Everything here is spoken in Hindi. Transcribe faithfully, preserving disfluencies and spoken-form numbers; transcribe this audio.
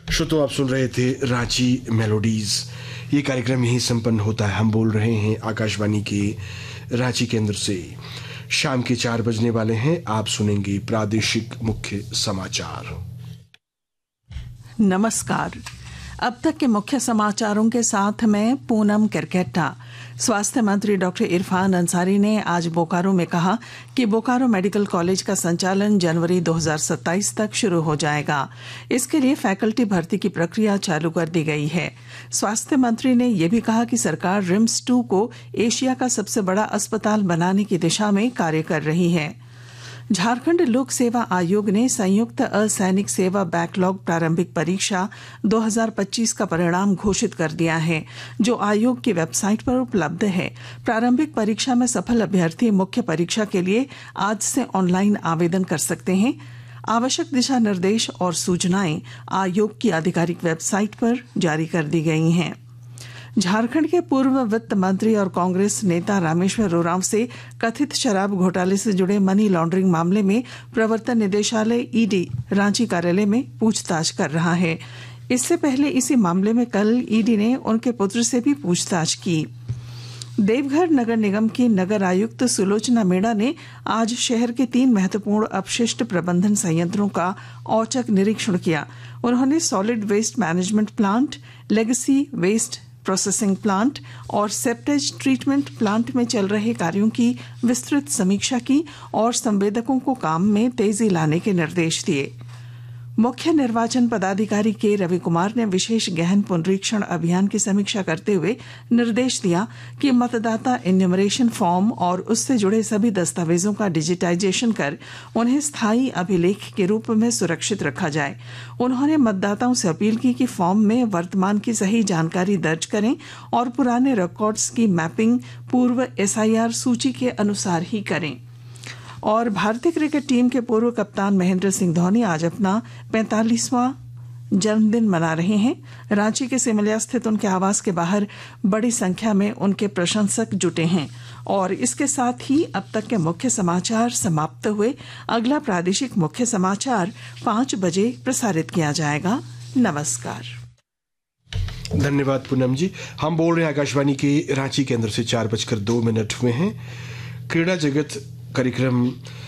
श्रोताओ, आप सुन रहे थे रांची मेलोडीज। ये कार्यक्रम यहीं संपन्न होता है। हम बोल रहे हैं आकाशवाणी के रांची केंद्र से। शाम के चार बजने वाले हैं। आप सुनेंगे प्रादेशिक मुख्य समाचार। नमस्कार। अब तक के मुख्य समाचारों के साथ मैं पूनम किरकेट्टा। स्वास्थ्य मंत्री डॉक्टर इरफान अंसारी ने आज बोकारो में कहा कि बोकारो मेडिकल कॉलेज का संचालन जनवरी दो हज़ार सत्ताईस तक शुरू हो जाएगा। इसके लिए फैकल्टी भर्ती की प्रक्रिया चालू कर दी गई है। स्वास्थ्य मंत्री ने यह भी कहा कि सरकार रिम्स टू को एशिया का सबसे बड़ा अस्पताल बनाने की दिशा में कार्य कर रही है। झारखंड लोक सेवा आयोग ने संयुक्त असैनिक सेवा बैकलॉग प्रारंभिक परीक्षा दो हज़ार पच्चीस का परिणाम घोषित कर दिया है, जो आयोग की वेबसाइट पर उपलब्ध है। प्रारंभिक परीक्षा में सफल अभ्यर्थी मुख्य परीक्षा के लिए आज से ऑनलाइन आवेदन कर सकते हैं। आवश्यक दिशा निर्देश और सूचनाएं आयोग की आधिकारिक वेबसाइट पर जारी कर दी गई हैं। झारखंड के पूर्व वित्त मंत्री और कांग्रेस नेता रामेश्वर उरांव से कथित शराब घोटाले से जुड़े मनी लॉन्ड्रिंग मामले में प्रवर्तन निदेशालय ईडी रांची कार्यालय में पूछताछ कर रहा है। इससे पहले इसी मामले में कल ईडी ने उनके पुत्र से भी पूछताछ की। देवघर नगर निगम की नगर आयुक्त सुलोचना मीणा ने आज शहर के तीन महत्वपूर्ण अपशिष्ट प्रबंधन संयंत्रों का औचक निरीक्षण किया। उन्होंने solid waste management plant, legacy waste processing plant और सेप्टेज ट्रीटमेंट प्लांट में चल रहे कार्यों की विस्तृत समीक्षा की और संवेदकों को काम में तेजी लाने के निर्देश दिए। मुख्य निर्वाचन पदाधिकारी के रवि कुमार ने विशेष गहन पुनरीक्षण अभियान की समीक्षा करते हुए निर्देश दिया कि मतदाता इन्यूमरेशन फॉर्म और उससे जुड़े सभी दस्तावेजों का डिजिटाइजेशन कर उन्हें स्थायी अभिलेख के रूप में सुरक्षित रखा जाए। उन्होंने मतदाताओं से अपील की कि फॉर्म में वर्तमान की सही जानकारी दर्ज करें और पुराने रिकॉर्ड्स की मैपिंग पूर्व एसआईआर सूची के अनुसार ही करें। और भारतीय क्रिकेट टीम के पूर्व कप्तान महेंद्र सिंह धोनी आज अपना पैंतालीसवां जन्मदिन मना रहे हैं। रांची के सिमलिया स्थित उनके आवास के बाहर बड़ी संख्या में उनके प्रशंसक जुटे हैं। और इसके साथ ही अब तक के मुख्य समाचार समाप्त हुए। अगला प्रादेशिक मुख्य समाचार पांच बजे प्रसारित किया जाएगा। नमस्कार। धन्यवाद पूनम जी। हम बोल रहे हैं आकाशवाणी के रांची केंद्र से। चार बजकर दो मिनट हुए हैं। क्रीड़ा जगत कार्यक्रम